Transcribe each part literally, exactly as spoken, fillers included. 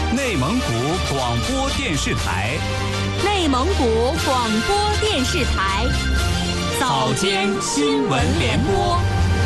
内蒙古广播电视台， 内蒙古广播电视台， 早间新闻联播。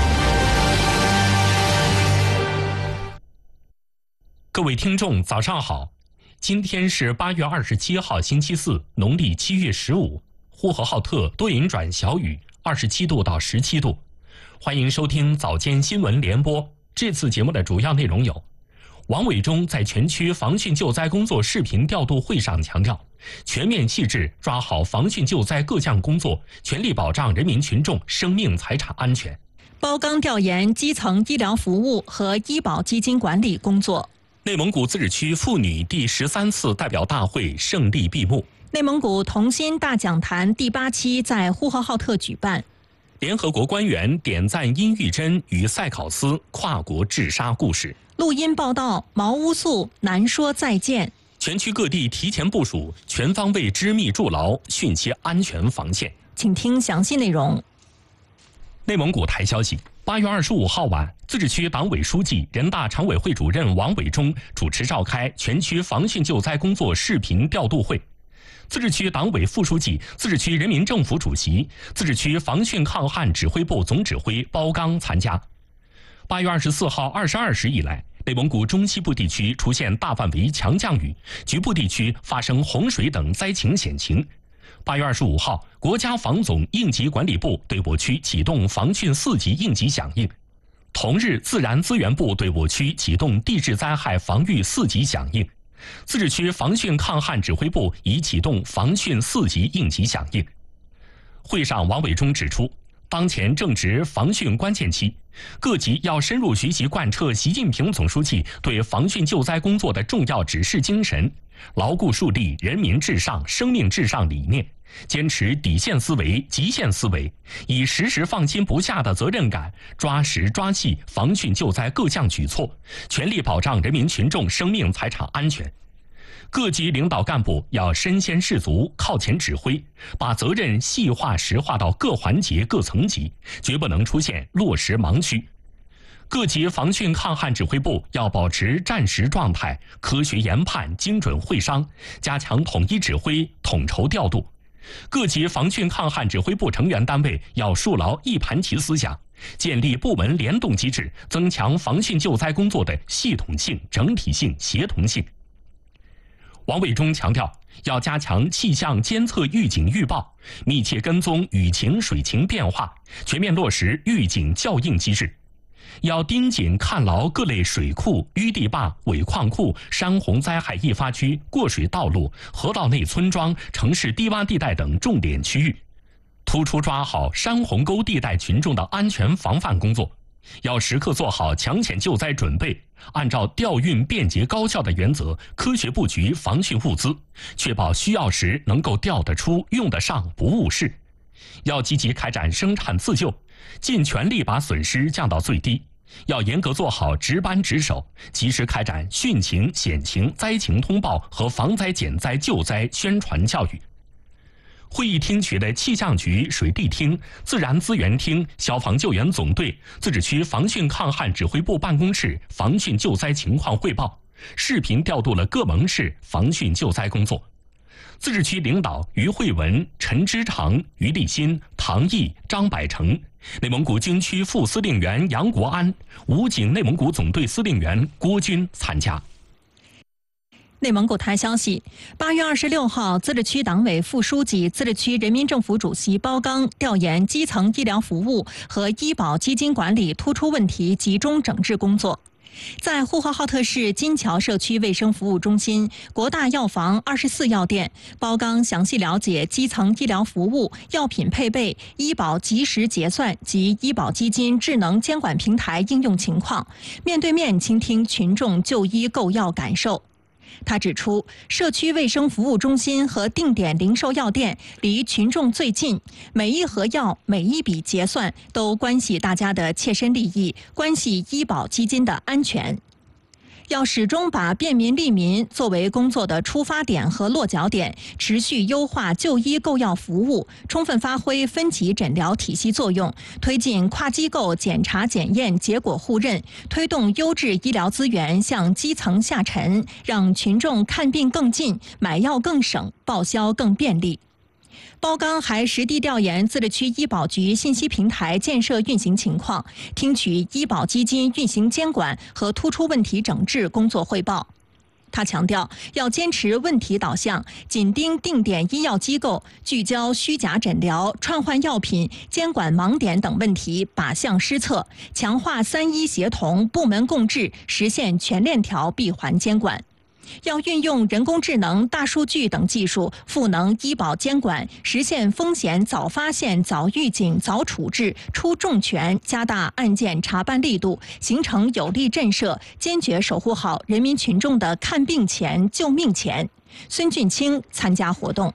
各位听众，早上好！今天是八月二十七号，星期四，农历七月十五。呼和浩特多云转小雨，二十七度到十七度。欢迎收听早间新闻联播。这次节目的主要内容有：王伟忠在全区防汛救灾工作视频调度会上强调，全面细致抓好防汛救灾各项工作，全力保障人民群众生命财产安全。 包钢调研基层医疗服务和医保基金管理工作。 内蒙古自治区妇女第十三次代表大会胜利闭幕。 内蒙古同心大讲坛第八期在呼和浩特举办。 联合国官员点赞殷玉珍与塞考斯跨国治沙故事。 录音报道毛乌素难说再见。 全区各地提前部署，全方位织密筑牢汛期安全防线。 请听详细内容。 内蒙古台消息，八月二十五号晚，自治区党委书记、人大常委会主任王伟忠主持召开全区防汛救灾工作视频调度会。自治区党委副书记、自治区人民政府主席、自治区防汛抗旱指挥部总指挥包钢参加。八月二十四号二十二时以来，内蒙古中西部地区出现大范围强降雨，局部地区发生洪水等灾情险情。八月二十五号，国家防总应急管理部对我区启动防汛四级应急响应。同日，自然资源部对我区启动地质灾害防御四级响应。自治区防汛抗旱指挥部已启动防汛四级应急响应。会上，王伟忠指出，当前正值防汛关键期，各级要深入学习贯彻习近平总书记对防汛救灾工作的重要指示精神，牢固树立人民至上、生命至上理念，坚持底线思维、极限思维，以时时放心不下的责任感，抓实抓细防汛救灾各项举措，全力保障人民群众生命财产安全。各级领导干部要身先士卒、靠前指挥，把责任细化实化到各环节各层级，绝不能出现落实盲区。各级防汛抗旱指挥部要保持战时状态，科学研判、精准会商，加强统一指挥、统筹调度。各级防汛抗旱指挥部成员单位要树牢一盘棋思想，建立部门联动机制，增强防汛救灾工作的系统性、整体性、协同性。王伟忠强调，要加强气象监测预警预报，密切跟踪雨情水情变化，全面落实预警校应机制。要盯紧看牢各类水库、淤地坝、尾矿库、山洪灾害易发区、过水道路、河道内村庄、城市低洼地带等重点区域，突出抓好山洪沟地带群众的安全防范工作。要时刻做好抢险救灾准备，按照调运便捷高效的原则，科学布局防汛物资，确保需要时能够调得出、用得上，不误事。要积极开展生产自救，尽全力把损失降到最低。要严格做好值班值守，及时开展汛情、险情、灾情通报和防灾减灾救灾宣传教育。会议听取了气象局、水利厅、自然资源厅、消防救援总队、自治区防汛抗旱指挥部办公室防汛救灾情况汇报，视频调度了各盟市防汛救灾工作。自治区领导于慧文、陈之长、于立新、唐毅、张百成，内蒙古军区副司令员杨国安，武警内蒙古总队司令员郭军参加。 内蒙古台消息，八月二十六号，自治区党委副书记、自治区人民政府主席包钢调研基层医疗服务和医保基金管理突出问题集中整治工作。在呼和浩特市金桥社区卫生服务中心国大药房二十四药店，包钢详细了解基层医疗服务、药品配备、医保及时结算及医保基金智能监管平台应用情况，面对面倾听群众就医购药感受。他指出，社区卫生服务中心和定点零售药店离群众最近，每一盒药、每一笔结算都关系大家的切身利益，关系医保基金的安全。 要始终把便民利民作为工作的出发点和落脚点，持续优化就医购药服务，充分发挥分级诊疗体系作用，推进跨机构检查检验结果互认，推动优质医疗资源向基层下沉，让群众看病更近、买药更省、报销更便利。包钢还实地调研自治区医保局信息平台建设运行情况，听取医保基金运行监管和突出问题整治工作汇报。他强调，要坚持问题导向，紧盯定点医药机构，聚焦虚假诊疗、串换药品、监管盲点等问题，靶向施策，强化三医协同、部门共治，实现全链条闭环监管。要运用人工智能、大数据等技术赋能医保监管，实现风险早发现、早预警、早处置，出重拳，加大案件查办力度，形成有力震慑，坚决守护好人民群众的看病钱、救命钱。孙俊清参加活动。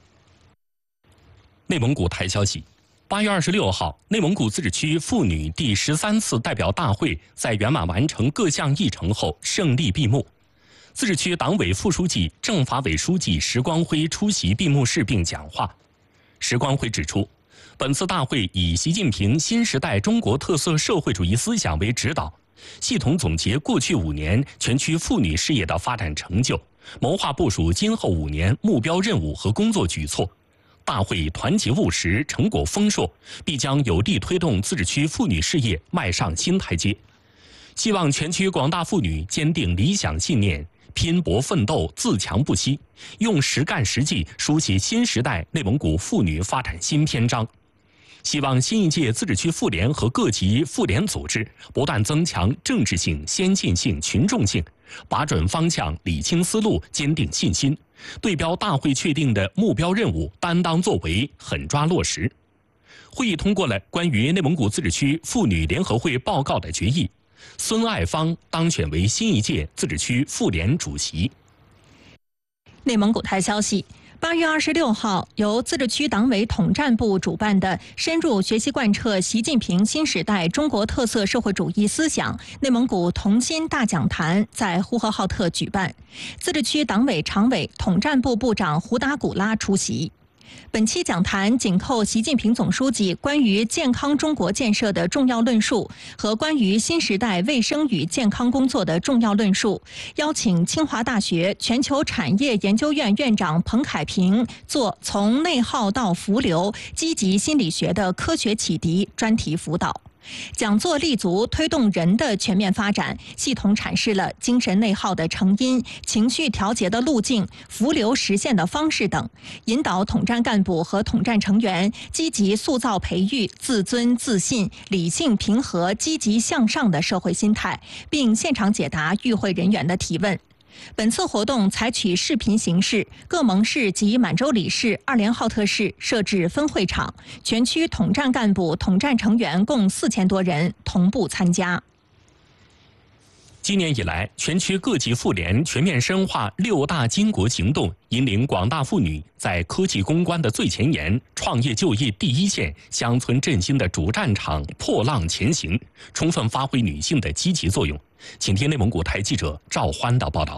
内蒙古台消息，八月二十六号，内蒙古自治区妇女第十三次代表大会在圆满完成各项议程后胜利闭幕。自治区党委副书记、政法委书记石光辉出席闭幕式并讲话。石光辉指出，本次大会以习近平新时代中国特色社会主义思想为指导，系统总结过去五年全区妇女事业的发展成就，谋划部署今后五年目标任务和工作举措。大会团结务实，成果丰硕，必将有力推动自治区妇女事业迈上新台阶。希望全区广大妇女坚定理想信念，拼搏奋斗，自强不息，用实干实际书写新时代内蒙古妇女发展新篇章。希望新一届自治区妇联和各级妇联组织不断增强政治性、先进性、群众性，把准方向，理清思路，坚定信心，对标大会确定的目标任务，担当作为，狠抓落实。会议通过了关于内蒙古自治区妇女联合会报告的决议。孙爱芳当选为新一届自治区妇联主席。 内蒙古台消息，八月二十六号，由自治区党委统战部主办的“深入学习贯彻习近平新时代中国特色社会主义思想内蒙古同心大讲坛”在呼和浩特举办，自治区党委常委、统战部部长胡达古拉出席。本期讲坛紧扣习近平总书记关于健康中国建设的重要论述和关于新时代卫生与健康工作的重要论述，邀请清华大学全球产业研究院院长彭凯平做从内耗到浮流积极心理学的科学启迪专题辅导。讲座立足推动人的全面发展，系统阐释了精神内耗的成因、情绪调节的路径、浮流实现的方式等，引导统战干部和统战成员积极塑造培育自尊自信、理性平和、积极向上的社会心态，并现场解答与会人员的提问。本次活动采取视频形式，各盟市及满洲里市、二连浩特市设置分会场，全区统战干部、统战成员共四千多人同步参加。 今年以来，全区各级妇联全面深化六大巾帼行动，引领广大妇女在科技攻关的最前沿、创业就业第一线、乡村振兴的主战场破浪前行，充分发挥女性的积极作用。请听内蒙古台记者赵欢的报道。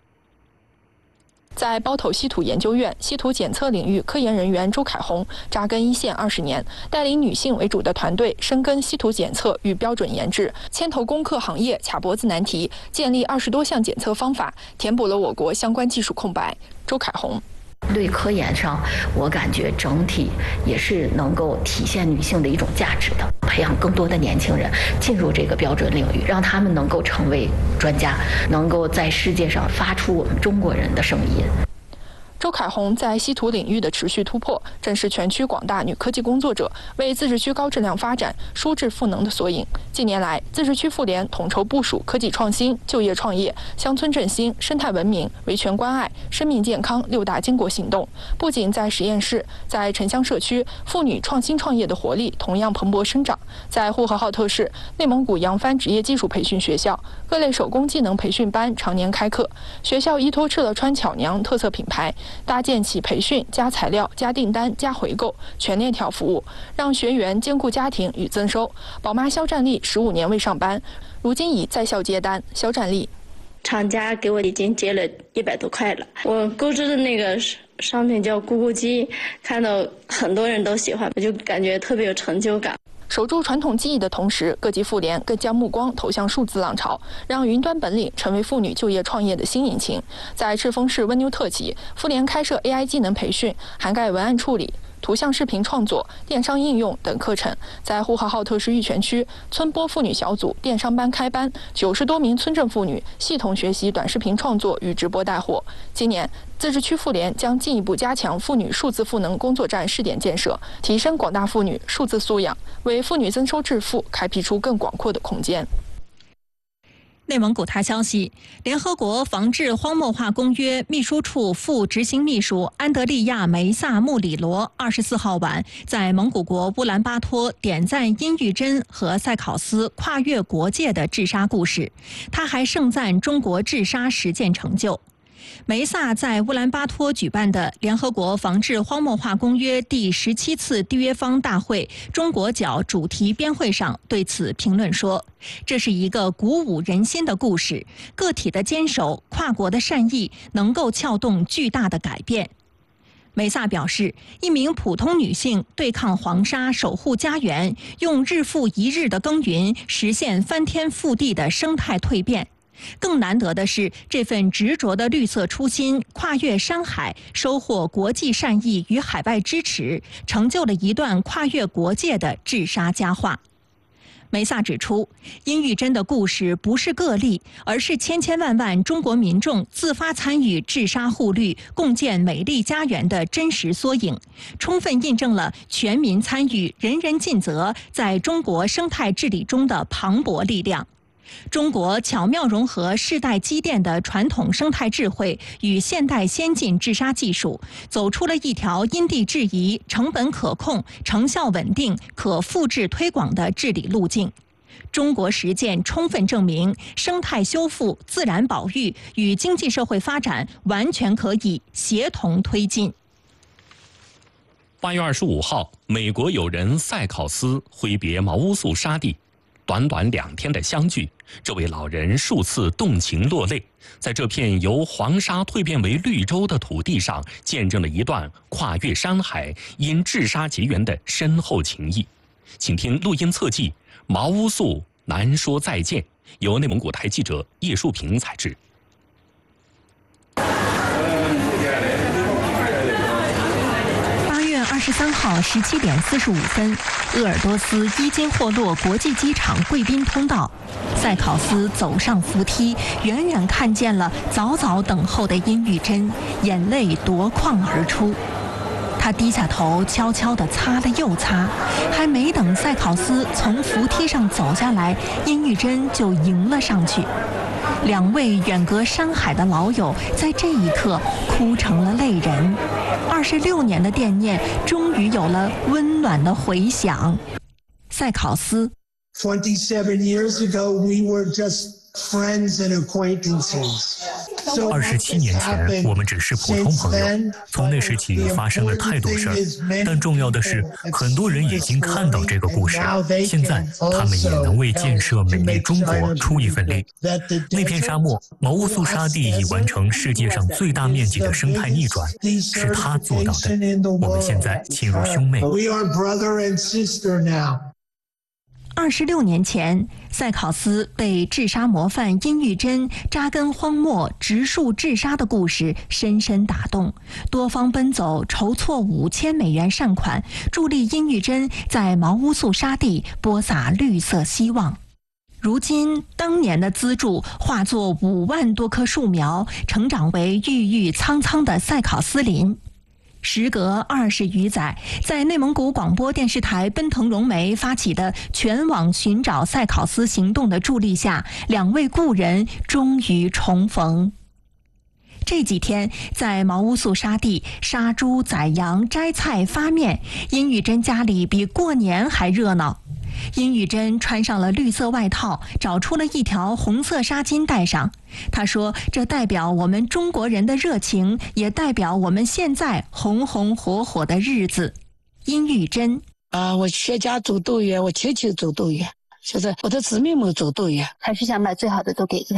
在包头稀土研究院稀土检测领域科研人员周凯红扎根一线二十年，带领女性为主的团队深耕稀土检测与标准研制，牵头攻克行业卡脖子难题，建立二十多项检测方法，填补了我国相关技术空白。周凯红。 对科研上，我感觉整体也是能够体现女性的一种价值的，培养更多的年轻人进入这个标准领域，让他们能够成为专家，能够在世界上发出我们中国人的声音。 周凯红在稀土领域的持续突破，正是全区广大女科技工作者为自治区高质量发展输质赋能的索引。近年来，自治区妇联统筹部署科技创新、就业创业、乡村振兴、生态文明、维权关爱、生命健康六大巾帼行动，不仅在实验室，在城乡社区，妇女创新创业的活力同样蓬勃生长。在呼和浩特市，内蒙古扬帆职业技术培训学校各类手工技能培训班常年开课，学校依托赤勒川巧娘特色品牌，搭建起培训加材料加订单加回购全链条服务，让学员兼顾家庭与增收。宝妈肖战丽十五年未上班，如今已在校接单。肖战丽。 厂家给我已经结了一百多块了。我购置的那个商品叫咕咕鸡，看到很多人都喜欢，我就感觉特别有成就感。 守住传统技艺的同时，各级妇联更将目光投向数字浪潮，让云端本领成为妇女就业创业的新引擎。在赤峰市温妞特级，妇联开设 A I 技能培训，涵盖文案处理、图像视频创作、电商应用等课程。在呼和浩特市玉泉区，村播妇女小组电商班开班，九十多名村镇妇女系统学习短视频创作与直播带货。今年，自治区妇联将进一步加强妇女数字赋能工作站试点建设，提升广大妇女数字素养，为妇女增收致富开辟出更广阔的空间。 内蒙古台消息，联合国防治荒漠化公约秘书处副执行秘书安德利亚·梅萨穆里罗二十四号晚在蒙古国乌兰巴托点赞殷玉珍和赛考斯跨越国界的治沙故事，他还盛赞中国治沙实践成就。梅萨在乌兰巴托举办的联合国防治荒漠化公约第十七次缔约方大会中国角主题编会上对此评论说，这是一个鼓舞人心的故事，个体的坚守、跨国的善意能够撬动巨大的改变。梅萨表示，一名普通女性对抗黄沙、守护家园，用日复一日的耕耘实现翻天覆地的生态蜕变。更难得的是，这份执着的绿色初心跨越山海，收获国际善意与海外支持，成就了一段跨越国界的治沙佳话。梅萨指出，殷玉珍的故事不是个例，而是千千万万中国民众自发参与治沙护绿、共建美丽家园的真实缩影，充分印证了全民参与、人人尽责在中国生态治理中的磅礴力量。中国巧妙融合世代积淀的传统生态智慧与现代先进治沙技术，走出了一条因地制宜、成本可控、成效稳定、可复制推广的治理路径。中国实践充分证明，生态修复、自然保育与经济社会发展完全可以协同推进。 八月二十五号，美国友人赛考斯挥别毛乌素沙地。短短两天的相聚，这位老人数次动情落泪，在这片由黄沙蜕变为绿洲的土地上，见证了一段跨越山海、因治沙结缘的深厚情谊。请听录音侧记：毛乌素难说再见，由内蒙古台记者叶树平采制。 二十三号十七点四十五分，鄂尔多斯伊金霍洛国际机场贵宾通道，赛考斯走上扶梯，远远看见了早早等候的殷玉珍，眼泪夺眶而出。他低下头，悄悄地擦了又擦，还没等赛考斯从扶梯上走下来，殷玉珍就迎了上去。两位远隔山海的老友在这一刻哭成了泪人，二十六年的惦念终于有了温暖的回响。赛考斯 twenty-seven years ago, we were just friends and acquaintances. 二十七年前，我们只是普通朋友。从那时起，发生了太多事儿，但重要的是，很多人已经看到这个故事。现在，他们也能为建设美丽中国出一份力。那片沙漠，毛乌素沙地已完成世界上最大面积的生态逆转，是他做到的。我们现在亲如兄妹。 二十六年前，赛考斯被治沙模范殷玉珍扎根荒漠、植树治沙的故事深深打动，多方奔走筹措五千美元善款，助力殷玉珍在毛乌素沙地播撒绿色希望。如今，当年的资助化作五万多棵树苗，成长为郁郁苍苍的赛考斯林。时隔二十余载，在内蒙古广播电视台奔腾融媒发起的全网寻找赛考斯行动的助力下，两位故人终于重逢。这几天，在毛乌素沙地杀猪、宰羊、摘菜、发面，殷玉珍家里比过年还热闹。殷玉珍穿上了绿色外套，找出了一条红色纱巾戴上。她说：“这代表我们中国人的热情，也代表我们现在红红火火的日子。”殷玉珍啊，我全家走动员，我亲戚走动员，现在我的姊妹们走动员， 还是想把最好的都给他。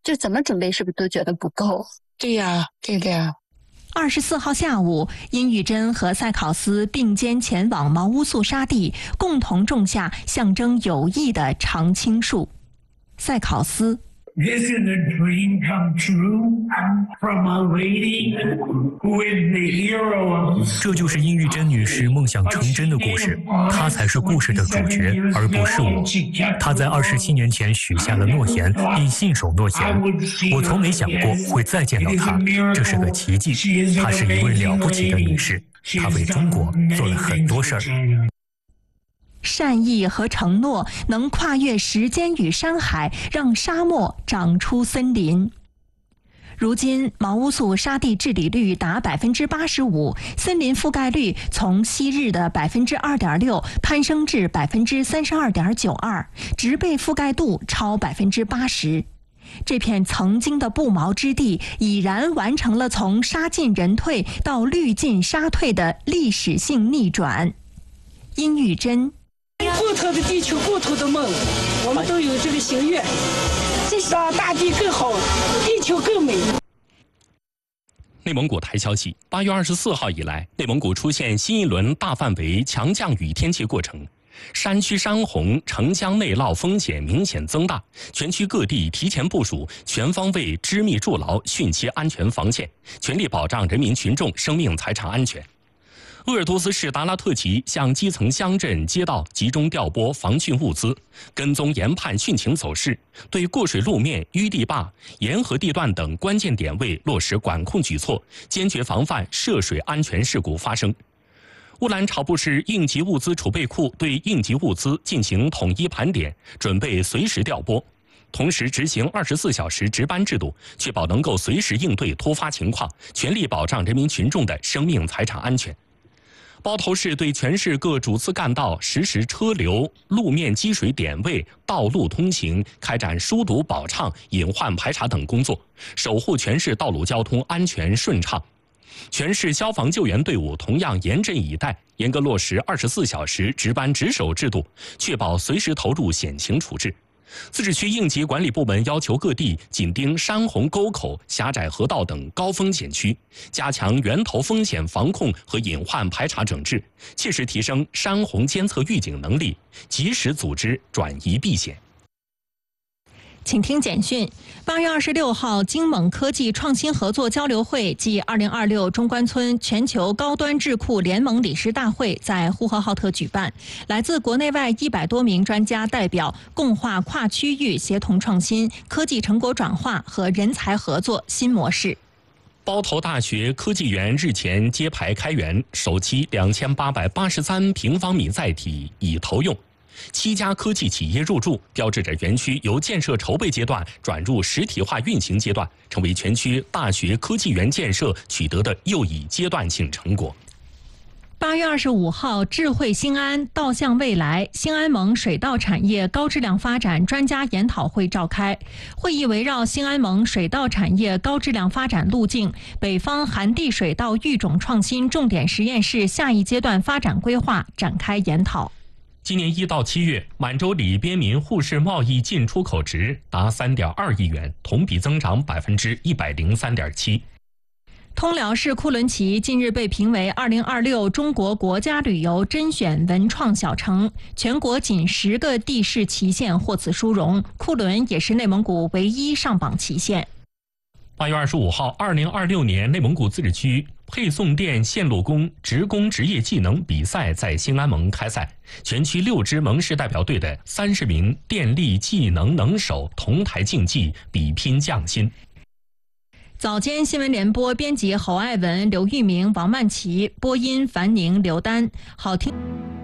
就怎么准备是不是都觉得不够？ 对呀，对的呀。 二十四号下午，殷玉珍和塞考斯并肩前往毛乌素沙地，共同种下象征友谊的常青树。塞考斯。 This is a dream come true from a lady with the hero of... 这就是殷玉珍女士梦想成真的故事，她才是故事的主角，而不是我。她在二十七年前许下了诺言，并信守诺言。我从没想过会再见到她，这是个奇迹。她是一位了不起的女士，她为中国做了很多事儿。 善意和承诺能跨越时间与山海，让沙漠长出森林。如今毛乌素沙地治理率达百分之八十五，森林覆盖率从昔日的百分之二点六攀升至百分之三十二点九二，植被覆盖度超百分之八十。这片曾经的不毛之地，已然完成了从沙进人退到绿进沙退的历史性逆转。殷玉珍。 过头的地球，过头的梦，我们都有这个心愿，让大地更好，地球更美。 内蒙古台消息，八月二十四号以来，内蒙古出现新一轮大范围强降雨天气过程，山区山洪、城乡内涝风险明显增大，全区各地提前部署全方位织密筑牢汛期安全防线，全力保障人民群众生命财产安全。鄂尔多斯市达拉特旗向基层乡镇街道集中调拨防汛物资，跟踪研判汛情走势，对过水路面、淤地坝、沿河地段等关键点位落实管控举措，坚决防范涉水安全事故发生。乌兰察布市应急物资储备库对应急物资进行统一盘点，准备随时调拨，同时执行二十四小时值班制度，确保能够随时应对突发情况，全力保障人民群众的生命财产安全。包头市对全市各主次干道实时车流、路面积水点位、道路通行开展疏堵保畅、隐患排查等工作，守护全市道路交通安全顺畅。全市消防救援队伍同样严阵以待，严格落实二十四小时值班值守制度，确保随时投入险情处置。自治区应急管理部门要求各地紧盯山洪沟口、狭窄河道等高风险区，加强源头风险防控和隐患排查整治，切实提升山洪监测预警能力，及时组织转移避险。 请听简讯。八月二十六号，京蒙科技创新合作交流会暨二零二六中关村全球高端智库联盟理事大会在呼和浩特举办，来自国内外一百多名专家代表共话跨区域协同创新、科技成果转化和人才合作新模式。 包头大学科技园日前揭牌开园，首期两千八百八十三平方米载体已投用。七家科技企业入驻，标志着园区由建设筹备阶段转入实体化运行阶段，成为全区大学科技园建设取得的又一阶段性成果。 八月二十五号，智慧兴安，道向未来，兴安盟水稻产业高质量发展专家研讨会召开。会议围绕兴安盟水稻产业高质量发展路径、北方寒地水稻育种创新重点实验室下一阶段发展规划展开研讨。 今年一到七月，满洲里边民沪市贸易进出口值达三点二亿元，同比增长百分之一百零三点七。 通辽市库伦旗近日被评为二零二六中国国家旅游甄选文创小城，全国仅十个地市旗县获此殊荣，库伦也是内蒙古唯一上榜旗县。 八月二十五号，二零二六年内蒙古自治区配送电线路工职工职业技能比赛在兴安盟开赛，全区六支盟市代表队的三十名电力技能能手同台竞技，比拼匠心。 早间新闻联播编辑侯爱文、刘玉明、王曼琪，播音樊宁、刘丹。好听。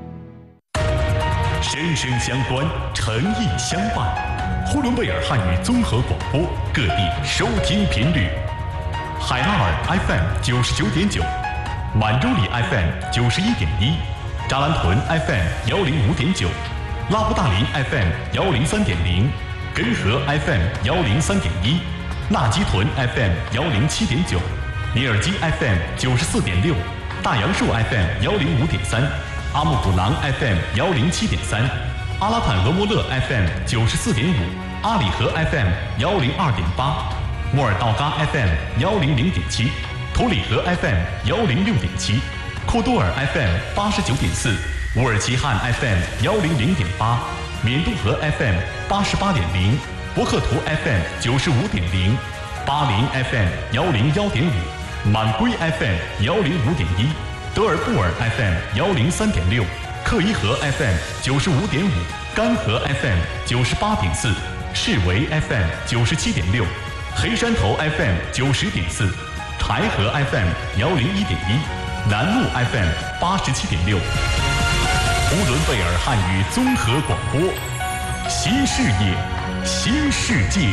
声声相关，诚意相伴。呼伦贝尔汉语综合广播，各地收听频率：海拉尔 F M 九十九点九，满洲里 F M 九十一点一，扎兰屯 F M 幺零五点九，拉布大林 F M 幺零三点零，根河 F M 幺零三点一，纳基屯 F M 幺零七点九，尼尔基 F M 九十四点六，大杨树 F M 幺零五点三，阿木古朗 F M 幺零七点三。阿拉坦俄莫勒 F M 九十四点五， 阿里河 F M 幺零二点八，莫尔道嘎 F M 幺零零点七，图里河 F M 幺零六点七，库多尔 F M 八十九点四，乌尔齐汉 F M 幺零零点八，缅都河 F M 八十八点零，博克图 F M 九十五点零，巴林 F M 幺零幺点五，满归 F M 幺零五点一，德尔布尔 F M 幺零三点六，克伊河 F M 九十五点五，甘河 F M 九十八点四，士维 F M 九十七点六，黑山头 F M 九十点四，柴河 F M 幺零一点一，南路 F M 八十七点六。呼伦贝尔汉语综合广播，新视野，新世界。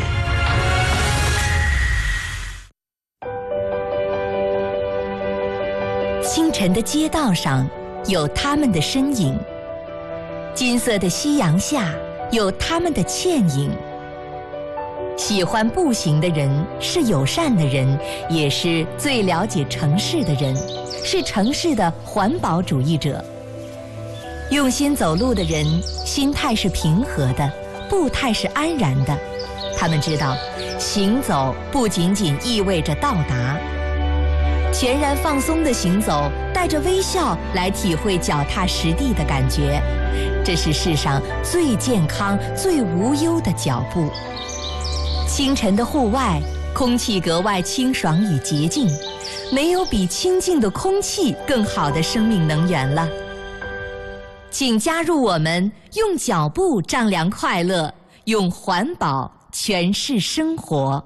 清晨的街道上有他们的身影，金色的夕阳下有他们的倩影。喜欢步行的人是友善的人，也是最了解城市的人，是城市的环保主义者。用心走路的人，心态是平和的，步态是安然的。他们知道，行走不仅仅意味着到达。全然放松的行走，带着微笑来体会脚踏实地的感觉，这是世上最健康、最无忧的脚步。清晨的户外，空气格外清爽与洁净，没有比清净的空气更好的生命能源了。请加入我们，用脚步丈量快乐，用环保诠释生活。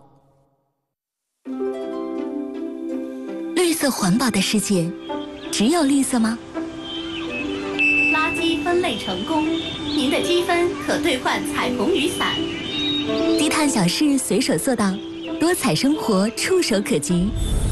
绿色环保的世界，只有绿色吗？ 垃圾分类成功，您的积分可兑换彩虹雨伞。 低碳小事随手做到，多彩生活触手可及。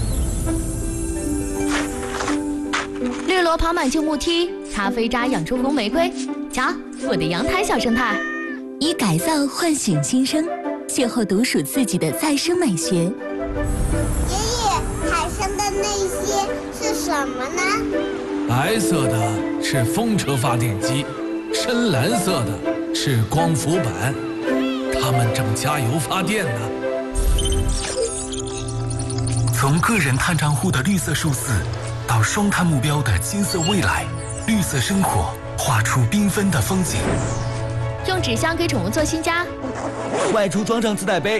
绿萝跑满旧木梯，咖啡渣养出红玫瑰。瞧，我的阳台小生态。 以改造唤醒新生，邂逅独属自己的再生美学。 爷爷，海上的那些是什么呢？ 白色的是风车发电机，深蓝色的是光伏板，它们正加油发电呢。 从个人碳账户的绿色数字，到双碳目标的金色未来，绿色生活画出缤纷的风景。 用纸箱给宠物做新家， 外出装上自带杯，